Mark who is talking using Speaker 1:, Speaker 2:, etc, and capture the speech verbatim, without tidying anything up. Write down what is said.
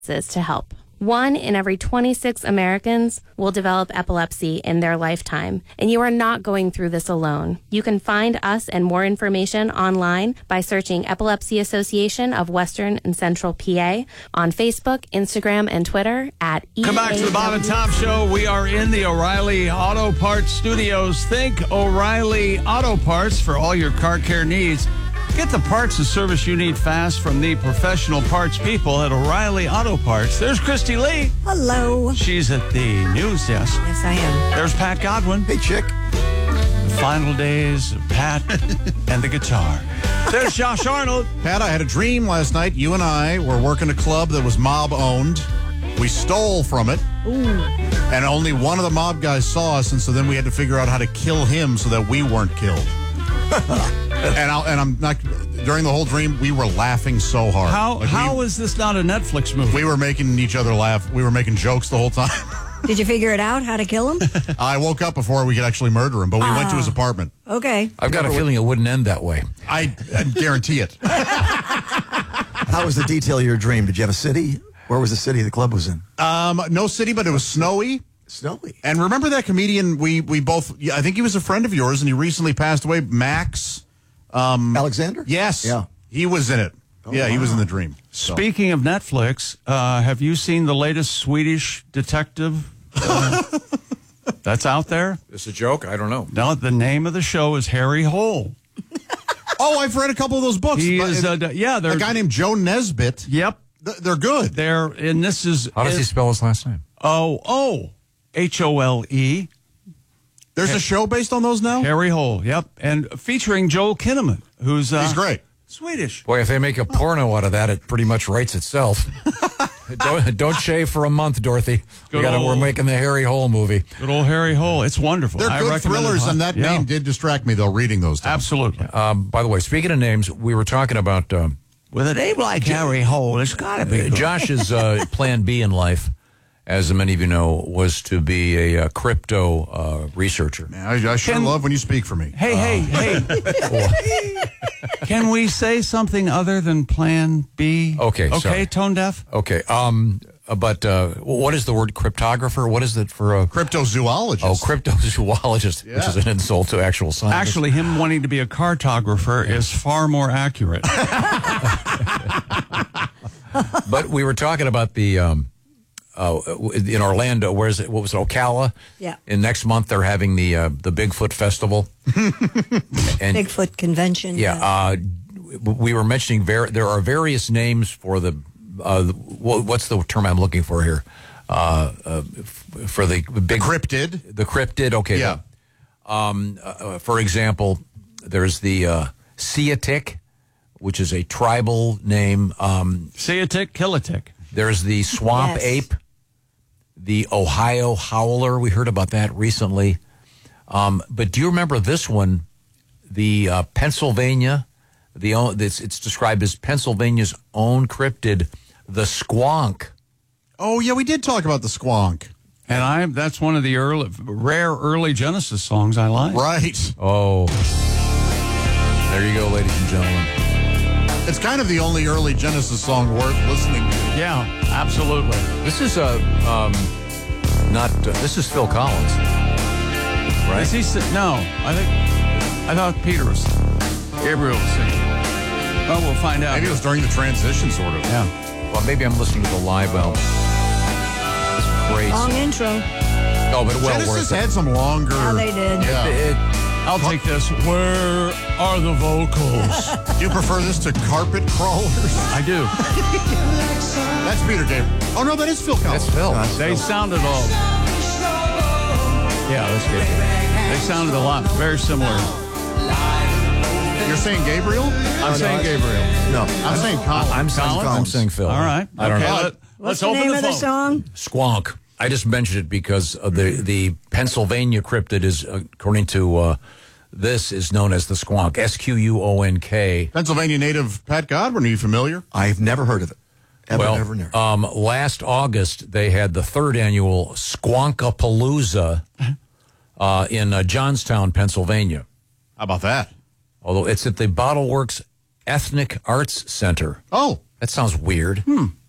Speaker 1: to help. One in every twenty-six Americans will develop epilepsy in their lifetime, and you are not going through this alone. You can find us and more information online by searching Epilepsy Association of Western and Central P A on Facebook, Instagram, and Twitter at E A W.
Speaker 2: Come back to the Bob and Tom Show. We are in the O'Reilly Auto Parts studios. Think O'Reilly Auto Parts for all your car care needs. Get the parts and service you need fast from the professional parts people at O'Reilly Auto Parts. There's Christy Lee.
Speaker 3: Hello.
Speaker 2: She's at the news desk.
Speaker 3: Yes, I am.
Speaker 2: There's Pat Godwin.
Speaker 4: Hey, chick.
Speaker 2: The final days of Pat and the guitar. There's Josh Arnold.
Speaker 4: Pat, I had a dream last night. You and I were working a club that was mob-owned. We stole from it.
Speaker 3: Ooh.
Speaker 4: And only one of the mob guys saw us, and so then we had to figure out how to kill him so that we weren't killed. and, I'll, and I'm not. During the whole dream, we were laughing so hard.
Speaker 2: How
Speaker 4: like
Speaker 2: how
Speaker 4: we,
Speaker 2: is this not a Netflix movie?
Speaker 4: We were making each other laugh. We were making jokes the whole time.
Speaker 3: Did you figure it out, how to kill him?
Speaker 4: I woke up before we could actually murder him, but we
Speaker 3: Ah.
Speaker 4: went to his apartment.
Speaker 3: Okay.
Speaker 5: I've got a feeling it wouldn't end that way.
Speaker 4: I, I guarantee it.
Speaker 6: How was the detail of your dream? Did you have a city? Where was the city the club was in?
Speaker 4: Um, no city, but it was snowy.
Speaker 6: Snowy.
Speaker 4: And remember that comedian we we both, I think he was a friend of yours, and he recently passed away, Max? Um,
Speaker 6: Alexander?
Speaker 4: Yes.
Speaker 6: Yeah.
Speaker 4: He was in it.
Speaker 6: Oh,
Speaker 4: yeah, he
Speaker 6: wow.
Speaker 4: was in the dream. So.
Speaker 2: Speaking of Netflix, uh, have you seen the latest Swedish detective uh, that's out there?
Speaker 5: It's a joke? I don't know.
Speaker 2: No, the name of the show is Harry Hole.
Speaker 4: Oh, I've read a couple of those books.
Speaker 2: He
Speaker 4: But
Speaker 2: is,
Speaker 4: it-
Speaker 2: uh, yeah, they're
Speaker 4: a guy named Joe Nesbitt.
Speaker 2: Yep,
Speaker 4: Th- They're good.
Speaker 2: they're and this is
Speaker 5: How does he spell his last name?
Speaker 2: Oh oh H O L E
Speaker 4: There's a show based on those now?
Speaker 2: Harry Hole. Yep, and featuring Joel Kinnaman, who's uh,
Speaker 4: He's great.
Speaker 2: Swedish.
Speaker 5: Boy, if they make a porno out of that, it pretty much writes itself. don't, don't shave for a month, Dorothy. We
Speaker 2: Good
Speaker 5: gotta,
Speaker 2: old-
Speaker 5: we're making the Harry Hole movie.
Speaker 2: Good old Harry Hole. It's wonderful.
Speaker 4: They're
Speaker 2: I
Speaker 4: good
Speaker 2: recommend it.
Speaker 4: thrillers, and that
Speaker 2: Yeah.
Speaker 4: name did distract me, though, reading those. Things.
Speaker 2: Absolutely.
Speaker 5: Um, by the way, speaking of names, we were talking about um,
Speaker 2: With a name like Harry Hole, it's got to be good.
Speaker 5: Josh's uh, plan B in life, as many of you know, was to be a, uh crypto uh, researcher.
Speaker 4: Man, I, I sure
Speaker 2: Can-
Speaker 4: love when you speak for me.
Speaker 2: Hey, hey, hey. Can we say something other than Plan B?
Speaker 5: Okay,
Speaker 2: Okay,
Speaker 5: sorry.
Speaker 2: tone deaf?
Speaker 5: Okay, um, uh, but uh, what is the word cryptographer? What is it for a...
Speaker 4: Cryptozoologist.
Speaker 5: Oh, cryptozoologist, which
Speaker 4: Yeah.
Speaker 5: is an insult to actual science.
Speaker 2: Actually, him wanting to be a cartographer is far more accurate.
Speaker 5: But we were talking about the um, uh, in Orlando. Where's it? What was it? Ocala.
Speaker 3: Yeah.
Speaker 5: And next month they're having the uh, the Bigfoot Festival. and
Speaker 3: Bigfoot convention.
Speaker 5: yeah, uh, we were mentioning ver- there are various names for the. Uh, wh- what's the term I'm looking for here? Uh, uh, f- for the big
Speaker 4: Cryptid.
Speaker 5: The cryptid. Okay.
Speaker 4: Yeah.
Speaker 5: Um, uh, for example, there's the uh, Siatic, which is a tribal name. Um,
Speaker 2: See a tick, kill a tick.
Speaker 5: There's the swamp
Speaker 3: Yes.
Speaker 5: ape, the Ohio howler. We heard about that recently. Um, but do you remember this one? The uh, Pennsylvania, the own, it's, it's described as Pennsylvania's own cryptid, the squonk.
Speaker 4: Oh, yeah, we did talk about the squonk.
Speaker 2: And I that's one of the early, rare early Genesis songs I like.
Speaker 4: Right.
Speaker 5: Oh, there you go, ladies and gentlemen.
Speaker 4: It's kind of the only early Genesis song worth listening to.
Speaker 2: Yeah, absolutely.
Speaker 5: This is a um, not. Uh, this is Phil Collins, right?
Speaker 2: Is he si- no, I think I thought Peter was Gabriel was singing. Well, we'll find out.
Speaker 4: Maybe it was during the transition, sort of.
Speaker 2: Yeah.
Speaker 5: Well, maybe I'm listening to the live album. It's great.
Speaker 3: Long intro.
Speaker 5: No, but well
Speaker 4: Genesis
Speaker 5: worth it.
Speaker 4: had some longer.
Speaker 3: Yeah, they did.
Speaker 4: Yeah.
Speaker 5: It-
Speaker 2: I'll take this. Where are the vocals?
Speaker 4: Do you prefer this to Carpet Crawlers?
Speaker 2: I do.
Speaker 4: That's Peter Gabriel. Oh, no, that is Phil Collins.
Speaker 5: That's Phil.
Speaker 2: They sounded all. Yeah, that's good. They sounded a lot very similar.
Speaker 4: You're saying Gabriel?
Speaker 2: I'm saying Gabriel.
Speaker 6: No.
Speaker 4: I'm saying Collins.
Speaker 5: I'm saying,
Speaker 2: Collins?
Speaker 5: I'm saying Phil.
Speaker 2: All right.
Speaker 5: I don't
Speaker 2: okay.
Speaker 5: know.
Speaker 2: Let,
Speaker 3: What's
Speaker 2: let's
Speaker 3: the
Speaker 2: open
Speaker 3: name
Speaker 2: the
Speaker 3: of
Speaker 2: phone.
Speaker 3: the song?
Speaker 5: Squonk. I just mentioned it because of the the Pennsylvania cryptid is, according to uh, this, is known as the squonk. S Q U O N K.
Speaker 4: Pennsylvania native Pat Godwin, are you familiar?
Speaker 6: I've never heard of it. Ever,
Speaker 5: Well,
Speaker 6: never, never.
Speaker 5: um, last August they had the third annual Squonkapalooza uh, in uh, Johnstown, Pennsylvania.
Speaker 4: How about that?
Speaker 5: Although it's at the Bottle Works Ethnic Arts Center.
Speaker 4: Oh,
Speaker 5: That sounds weird.
Speaker 2: Hmm.